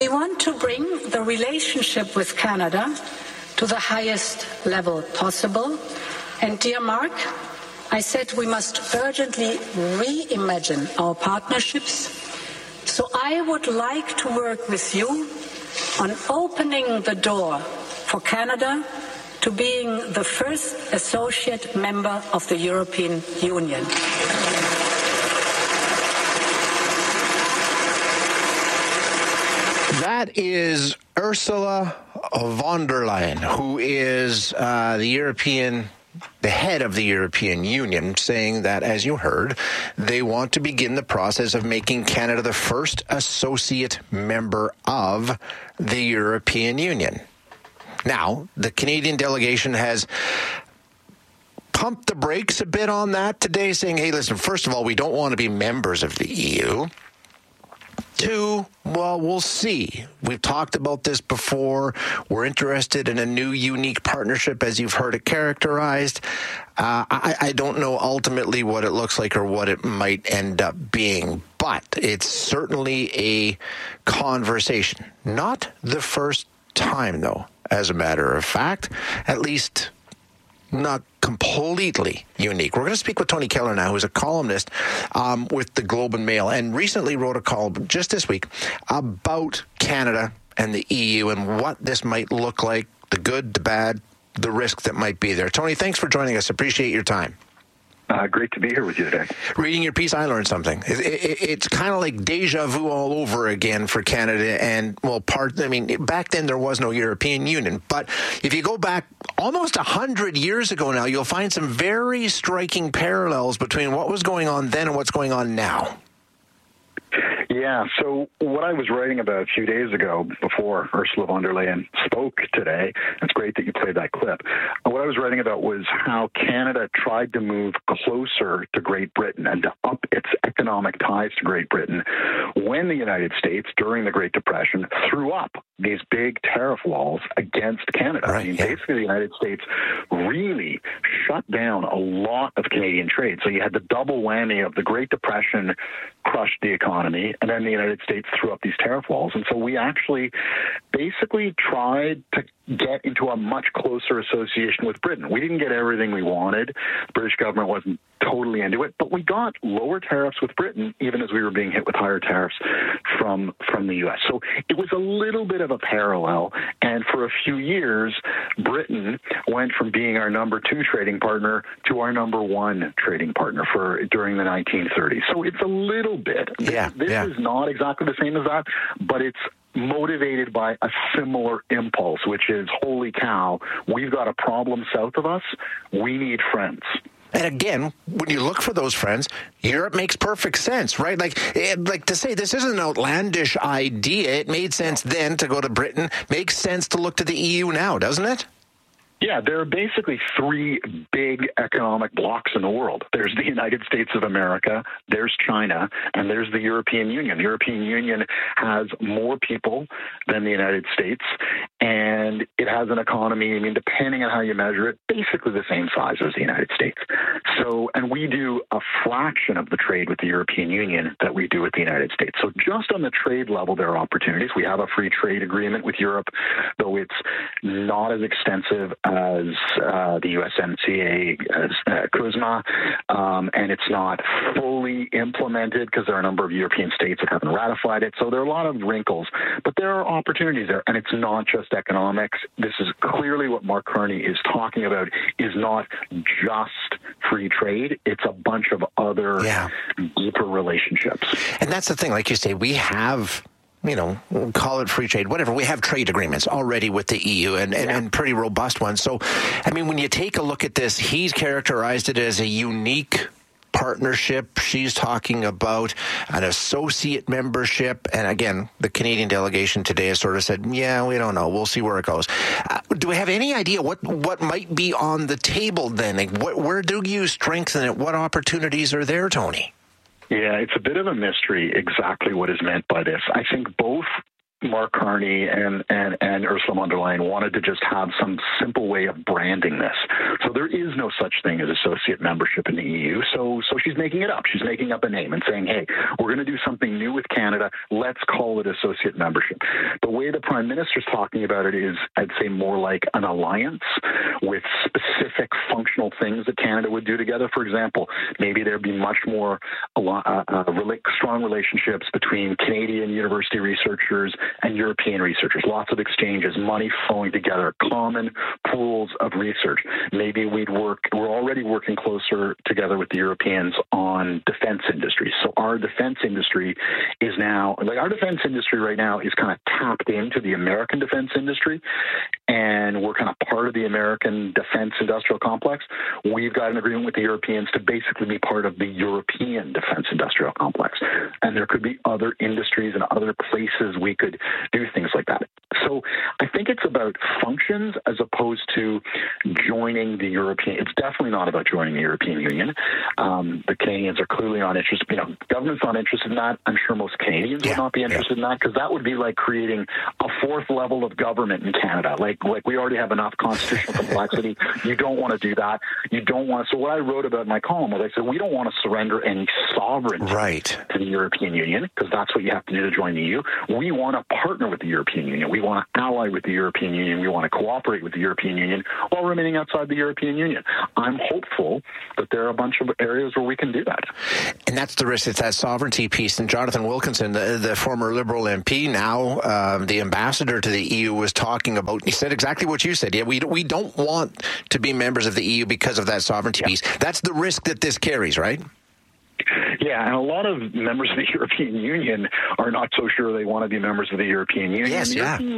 we want to bring the relationship with Canada to the highest level possible. And dear Mark, I said we must urgently reimagine our partnerships. So I would like to work with you on opening the door for Canada to being the first associate member of the European Union. That is Ursula von der Leyen, who is the head of the European Union, saying that, as you heard, they want to begin the process of making Canada the first associate member of the European Union. Now, the Canadian delegation has pumped the brakes a bit on that today, saying, hey, listen, first of all, we don't want to be members of the EU. Two, well, we'll see. We've talked about this before. We're interested in a new, unique partnership, as you've heard it characterized. I don't know ultimately what it looks like or what it might end up being, but it's certainly a conversation. Not the first time, though, as a matter of fact, at least not completely unique. We're going to speak with Tony Keller now, who's a columnist with the Globe and Mail, and recently wrote a column just this week about Canada and the EU and what this might look like, the good, the bad, the risk that might be there. Tony, thanks for joining us. Appreciate your time. Great to be here with you today. Reading your piece, I learned something. It's kind of like deja vu all over again for Canada. And, well, back then there was no European Union. But if you go back almost 100 years ago now, you'll find some very striking parallels between what was going on then and what's going on now. Yeah, so what I was writing about a few days ago before Ursula von der Leyen spoke today, it's great that you played that clip. What I was writing about was how Canada tried to move closer to Great Britain and to up its economic ties to Great Britain when the United States, during the Great Depression, threw up these big tariff walls against Canada. Right, basically, the United States really shut down a lot of Canadian trade. So you had the double whammy of the Great Depression crushed the economy, and then the United States threw up these tariff walls. And so we actually basically tried to get into a much closer association with Britain. We didn't get everything we wanted. The British government wasn't totally into it, but we got lower tariffs with Britain, even as we were being hit with higher tariffs from the U.S. So it was a little bit of a parallel, and for a few years, Britain went from being our number 2 trading partner to our number 1 trading partner during the 1930s. So it's a little bit. This is not exactly the same as that, but it's motivated by a similar impulse, which is, holy cow, we've got a problem south of us. We need friends. And again, when you look for those friends, Europe makes perfect sense, right? Like to say this isn't an outlandish idea. It made sense then to go to Britain. Makes sense to look to the EU now, doesn't it? Yeah, there are basically 3 big economic blocs in the world. There's the United States of America, there's China, and there's the European Union. The European Union has more people than the United States, and it has an economy, depending on how you measure it, basically the same size as the United States. So, and we do a fraction of the trade with the European Union that we do with the United States. So just on the trade level, there are opportunities. We have a free trade agreement with Europe, though it's not as extensive as the USMCA, as CUSMA, and it's not fully implemented because there are a number of European states that haven't ratified it. So there are a lot of wrinkles, but there are opportunities there, and it's not just economics. This is clearly what Mark Carney is talking about, is not just free trade. It's a bunch of other deeper relationships. And that's the thing, like you say, we have, we'll call it free trade, whatever. We have trade agreements already with the EU and pretty robust ones. So, when you take a look at this, he's characterized it as a unique partnership. She's talking about an associate membership. And again, the Canadian delegation today has sort of said, we don't know. We'll see where it goes. Do we have any idea what might be on the table then? Like, where do you strengthen it? What opportunities are there, Tony? Yeah, it's a bit of a mystery exactly what is meant by this. I think both Mark Carney and Ursula von der Leyen wanted to just have some simple way of branding this. So there is no such thing as associate membership in the EU. So she's making it up. She's making up a name and saying, hey, we're going to do something new with Canada. Let's call it associate membership. The way the Prime Minister's talking about it is, I'd say, more like an alliance with specific functional things that Canada would do together. For example, maybe there'd be much more strong relationships between Canadian university researchers and European researchers, lots of exchanges, money flowing together, common pools of research. Maybe we're already working closer together with the Europeans on defense industry. So our defense industry is now, our defense industry right now is kind of tapped into the American defense industry, and we're kind of part of the American defense industrial complex. We've got an agreement with the Europeans to basically be part of the European defense industrial complex. And there could be other industries and other places we could do things like that. So I think it's about functions as opposed to joining the European. It's definitely not about joining the European Union. The Canadians are clearly not interested. Government's not interested in that. I'm sure most Canadians would not be interested in that, because that would be like creating a fourth level of government in Canada. Like we already have enough constitutional complexity. You don't want to do that. You don't want to. So what I wrote about in my column was I said, we don't want to surrender any sovereignty to the European Union, because that's what you have to do to join the EU. We want to partner with the European Union. We want to ally with the European Union. We want to cooperate with the European Union while remaining outside the European Union. I'm hopeful that there are a bunch of areas where we can do that. And that's the risk. It's that sovereignty piece. And Jonathan Wilkinson, the former Liberal MP, now the ambassador to the EU, was talking about, he said exactly what you said. Yeah, we don't want to be members of the EU because of that sovereignty piece. That's the risk that this carries, right? Yeah, and a lot of members of the European Union are not so sure they want to be members of the European Union. Yes,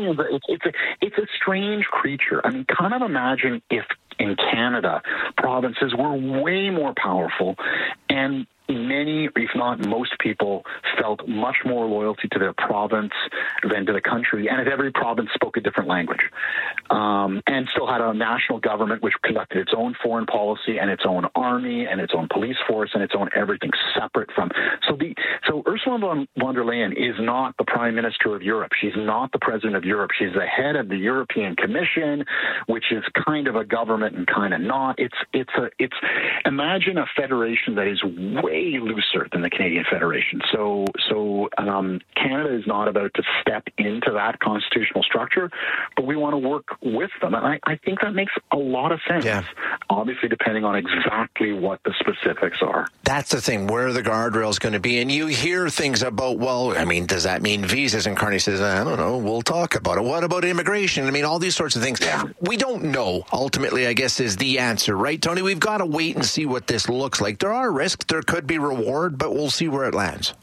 it's a strange creature. I mean, kind of imagine if in Canada, provinces were way more powerful, and many, if not most people, felt much more loyalty to their province than to the country, and if every province spoke a different language, and still had a national government which conducted its own foreign policy and its own army and its own police force and its own everything separate from. So Ursula von der Leyen is not the Prime Minister of Europe. She's not the President of Europe. She's the head of the European Commission, which is kind of a government and kind of not. It's imagine a federation that is way looser than the Canadian Federation. So Canada is not about to step into that constitutional structure, but we want to work with them. And I think that makes a lot of sense, obviously depending on exactly what the specifics are. That's the thing, where the guardrail's going to be. And you hear things about, well, I mean, does that mean visas? And Carney says, I don't know, we'll talk about it. What about immigration? I mean, all these sorts of things. Yeah. We don't know, ultimately, I guess, is the answer, right, Tony? We've got to wait and see what this looks like. There are risks, there could be reward, but we'll see where it lands.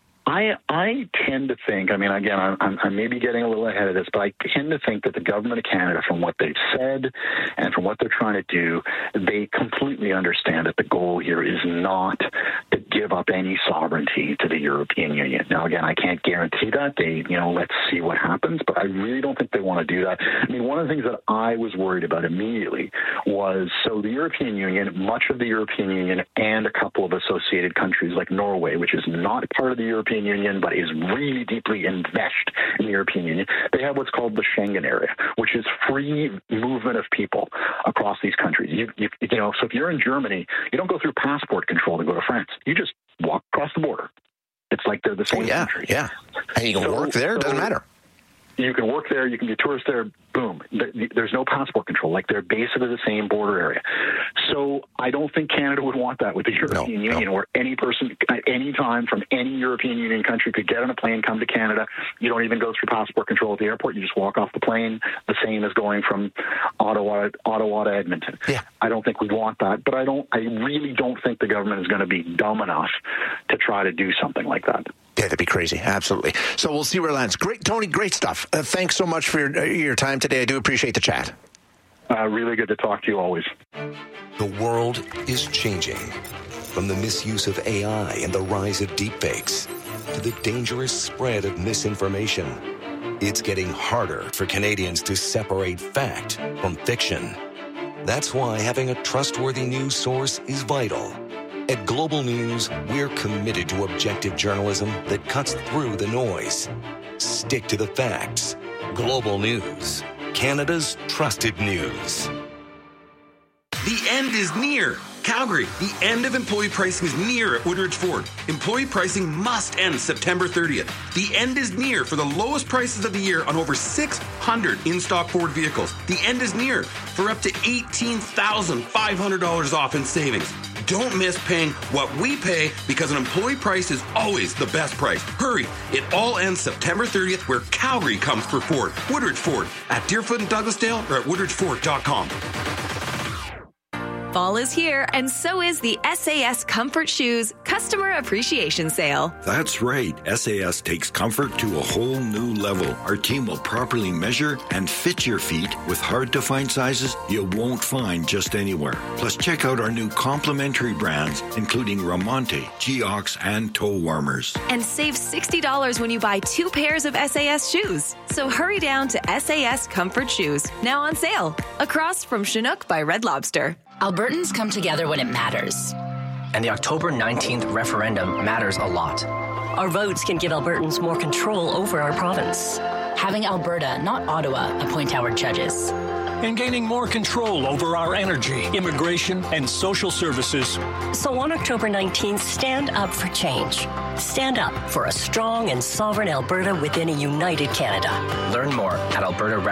I tend to think, I mean, again, I may be getting a little ahead of this, but I tend to think that the government of Canada, from what they've said and from what they're trying to do, they completely understand that the goal here is not to give up any sovereignty to the European Union. Now, again, I can't guarantee that. Let's see what happens, but I really don't think they want to do that. I mean, one of the things that I was worried about immediately was, so the European Union, much of the European Union and a couple of associated countries like Norway, which is not part of the European Union, but is really deeply enmeshed in the European Union, they have what's called the Schengen area, which is free movement of people across these countries. So if you're in Germany, you don't go through passport control to go to France. You just walk across the border. It's like they're the same country. Yeah, and you can work there. It doesn't matter. You can work there. You can be a tourist there. Boom. There's no passport control. Like, they're basically the same border area. So I don't think Canada would want that with the European Union, where any person at any time from any European Union country could get on a plane, come to Canada. You don't even go through passport control at the airport. You just walk off the plane, the same as going from Ottawa to Edmonton. Yeah. I don't think we'd want that, but I really don't think the government is going to be dumb enough to try to do something like that. Yeah, that'd be crazy. Absolutely. So we'll see where it lands. Great, Tony, great stuff. Thanks so much for your time today. I do appreciate the chat. Really good to talk to you always. The world is changing. From the misuse of AI and the rise of deepfakes to the dangerous spread of misinformation, it's getting harder for Canadians to separate fact from fiction. That's why having a trustworthy news source is vital. At Global News, we're committed to objective journalism that cuts through the noise. stick to the facts. Global News, Canada's trusted news. The end is near. Calgary, the end of employee pricing is near at Woodridge Ford. Employee pricing must end September 30th. The end is near for the lowest prices of the year on over 600 in-stock Ford vehicles. The end is near for up to $18,500 off in savings. Don't miss paying what we pay because an employee price is always the best price. Hurry, it all ends September 30th where Calgary comes for Ford. Woodridge Ford at Deerfoot and Douglasdale or at woodridgeford.com. Fall is here, and so is the SAS Comfort Shoes Customer Appreciation Sale. That's right. SAS takes comfort to a whole new level. Our team will properly measure and fit your feet with hard-to-find sizes you won't find just anywhere. Plus, check out our new complimentary brands, including Ramonte, Geox, and toe warmers. And save $60 when you buy 2 pairs of SAS shoes. So hurry down to SAS Comfort Shoes, now on sale, across from Chinook by Red Lobster. Albertans come together when it matters. And the October 19th referendum matters a lot. Our votes can give Albertans more control over our province. Having Alberta, not Ottawa, appoint our judges. And gaining more control over our energy, immigration, and social services. So on October 19th, stand up for change. Stand up for a strong and sovereign Alberta within a united Canada. Learn more at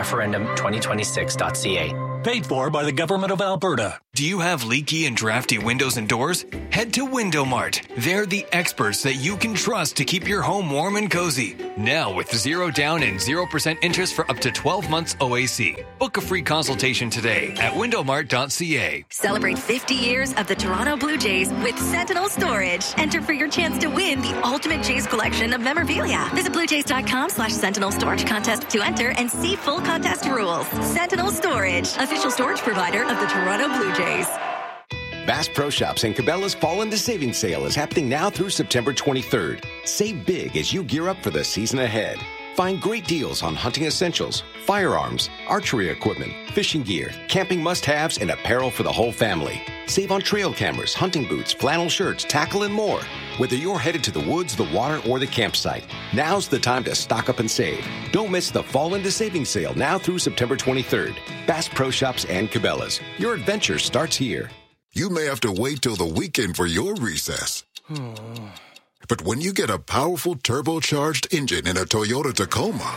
albertareferendum2026.ca. Paid for by the Government of Alberta. Do you have leaky and drafty windows and doors? Head to Window Mart. They're the experts that you can trust to keep your home warm and cozy. Now with 0 down and 0% interest for up to 12 months OAC. Book a free consultation today at windowmart.ca. Celebrate 50 years of the Toronto Blue Jays with Sentinel Storage. Enter for your chance to win the ultimate Jays collection of memorabilia. Visit bluejays.com/Sentinel Storage contest to enter and see full contest rules. Sentinel Storage, official storage provider of the Toronto Blue Jays. Bass Pro Shops and Cabela's Fall into Savings Sale is happening now through September 23rd. Save big as you gear up for the season ahead. Find great deals on hunting essentials, firearms, archery equipment, fishing gear, camping must-haves, and apparel for the whole family. Save on trail cameras, hunting boots, flannel shirts, tackle, and more. Whether you're headed to the woods, the water, or the campsite, now's the time to stock up and save. Don't miss the Fall into Savings Sale now through September 23rd. Bass Pro Shops and Cabela's. Your adventure starts here. You may have to wait till the weekend for your recess. But when you get a powerful turbocharged engine in a Toyota Tacoma,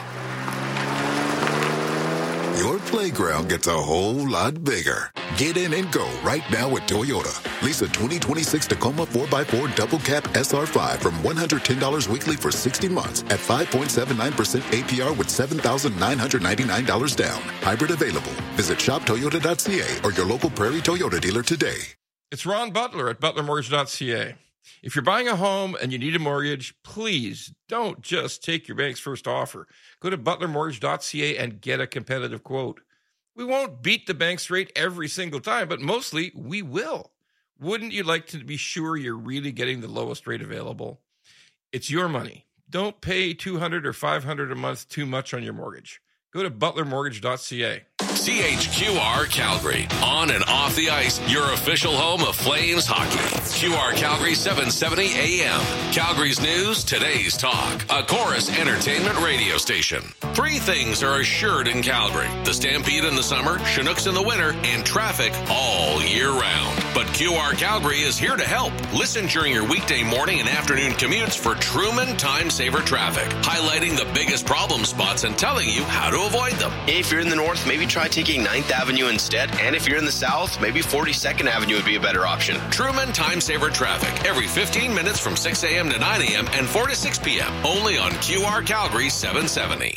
your playground gets a whole lot bigger. Get in and go right now at Toyota. Lease a 2026 Tacoma 4x4 Double Cab SR5 from $110 weekly for 60 months at 5.79% APR with $7,999 down. Hybrid available. Visit shoptoyota.ca or your local Prairie Toyota dealer today. It's Ron Butler at butlermortgage.ca. If you're buying a home and you need a mortgage, please don't just take your bank's first offer. Go to butlermortgage.ca and get a competitive quote. We won't beat the bank's rate every single time, but mostly we will. Wouldn't you like to be sure you're really getting the lowest rate available? It's your money. Don't pay $200 or $500 a month too much on your mortgage. Go to butlermortgage.ca. CHQR Calgary. On and off the ice, your official home of Flames hockey. QR Calgary 770 AM. Calgary's news, today's talk. A Chorus Entertainment radio station. 3 things are assured in Calgary. The Stampede in the summer, Chinooks in the winter, and traffic all year round. But QR Calgary is here to help. Listen during your weekday morning and afternoon commutes for Truman Time Saver traffic, highlighting the biggest problem spots and telling you how to avoid them. If you're in the north, maybe try taking 9th Avenue instead. And if you're in the south, maybe 42nd Avenue would be a better option. Truman Time Saver traffic every 15 minutes from 6 a.m. to 9 a.m. and 4 to 6 p.m. Only on QR Calgary 770.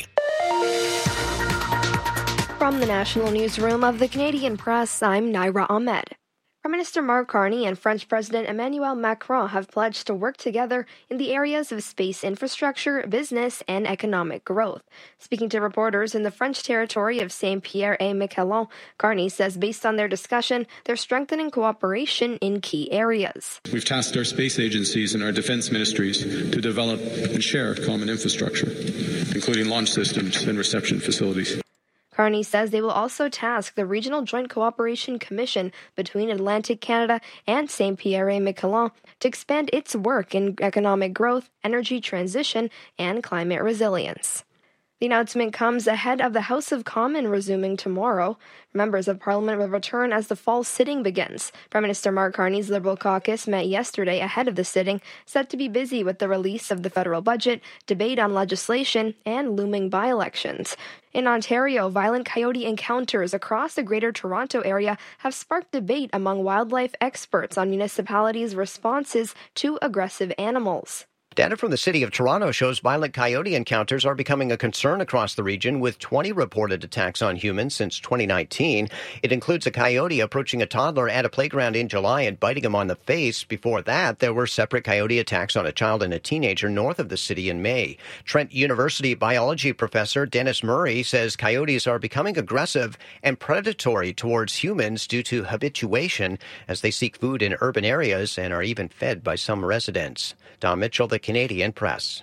From the National Newsroom of the Canadian Press, I'm Naira Ahmed. Prime Minister Mark Carney and French President Emmanuel Macron have pledged to work together in the areas of space infrastructure, business, and economic growth. Speaking to reporters in the French territory of Saint-Pierre-et-Miquelon, Carney says based on their discussion, they're strengthening cooperation in key areas. We've tasked our space agencies and our defense ministries to develop and share common infrastructure, including launch systems and reception facilities. Carney says they will also task the Regional Joint Cooperation Commission between Atlantic Canada and Saint-Pierre-et-Miquelon to expand its work in economic growth, energy transition, and climate resilience. The announcement comes ahead of the House of Commons resuming tomorrow. Members of Parliament will return as the fall sitting begins. Prime Minister Mark Carney's Liberal caucus met yesterday ahead of the sitting, set to be busy with the release of the federal budget, debate on legislation, and looming by-elections. In Ontario, violent coyote encounters across the Greater Toronto Area have sparked debate among wildlife experts on municipalities' responses to aggressive animals. Data from the City of Toronto shows violent coyote encounters are becoming a concern across the region, with 20 reported attacks on humans since 2019. It includes a coyote approaching a toddler at a playground in July and biting him on the face. Before that, there were separate coyote attacks on a child and a teenager north of the city in May. Trent University biology professor Dennis Murray says coyotes are becoming aggressive and predatory towards humans due to habituation as they seek food in urban areas and are even fed by some residents. Don Mitchell, the Canadian Press.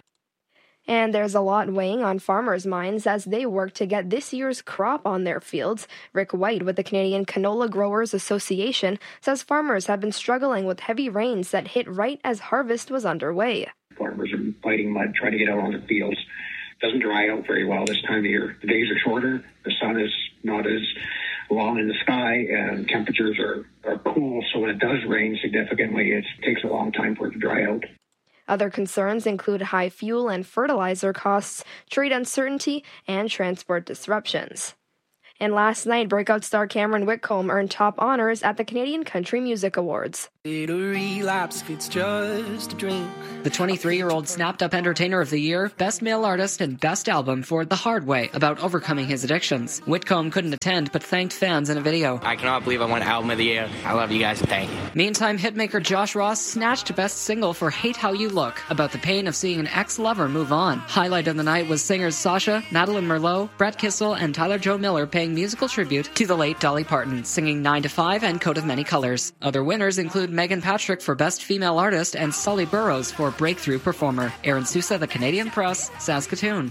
And there's a lot weighing on farmers' minds as they work to get this year's crop on their fields. Rick White with the Canadian Canola Growers Association says farmers have been struggling with heavy rains that hit right as harvest was underway. Farmers are fighting mud, trying to get out on the fields. It doesn't dry out very well this time of year. The days are shorter, the sun is not as long in the sky, and temperatures are cool, so when it does rain significantly, it takes a long time for it to dry out. Other concerns include high fuel and fertilizer costs, trade uncertainty, and transport disruptions. And last night, breakout star Cameron Whitcomb earned top honors at the Canadian Country Music Awards. It'll relapse if it's just a dream. The 23-year-old snapped up Entertainer of the Year, Best Male Artist, and Best Album for The Hard Way, about overcoming his addictions. Whitcomb couldn't attend, but thanked fans in a video. I cannot believe I won Album of the Year. I love you guys and thank you. Meantime, hitmaker Josh Ross snatched Best Single for Hate How You Look, about the pain of seeing an ex-lover move on. Highlight of the night was singers Sasha, Madeline Merlot, Brett Kissel, and Tyler Joe Miller paying musical tribute to the late Dolly Parton, singing 9 to 5 and Coat of Many Colors. Other winners include Megan Patrick for Best Female Artist and Sully Burrows for Breakthrough Performer. Aaron Sousa, the Canadian Press, Saskatoon.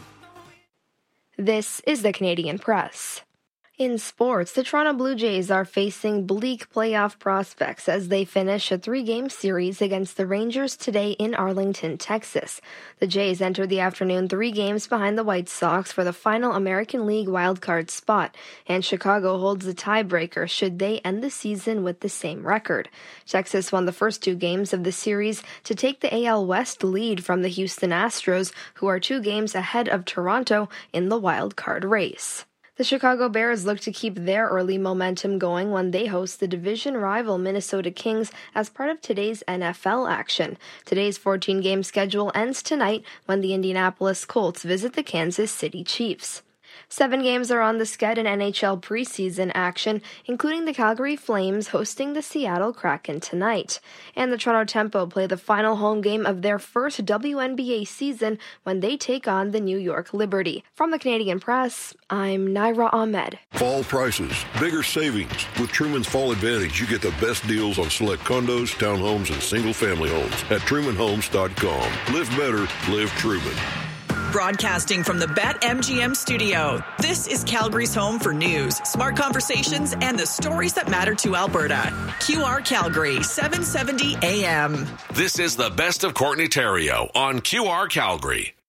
This is the Canadian Press. In sports, the Toronto Blue Jays are facing bleak playoff prospects as they finish a 3-game series against the Rangers today in Arlington, Texas. The Jays entered the afternoon 3 games behind the White Sox for the final American League wildcard spot, and Chicago holds the tiebreaker should they end the season with the same record. Texas won the first 2 games of the series to take the AL West lead from the Houston Astros, who are 2 games ahead of Toronto in the wildcard race. The Chicago Bears look to keep their early momentum going when they host the division rival Minnesota Kings as part of today's NFL action. Today's 14-game schedule ends tonight when the Indianapolis Colts visit the Kansas City Chiefs. 7 games are on the sched in NHL preseason action, including the Calgary Flames hosting the Seattle Kraken tonight. And the Toronto Tempo play the final home game of their first WNBA season when they take on the New York Liberty. From the Canadian Press, I'm Naira Ahmed. Fall prices, bigger savings. With Truman's Fall Advantage, you get the best deals on select condos, townhomes, and single-family homes at TrumanHomes.com. Live better, live Truman. Broadcasting from the BetMGM studio, this is Calgary's home for news, smart conversations, and the stories that matter to Alberta. QR Calgary, 770 AM. This is the best of Courtney Theriault on QR Calgary.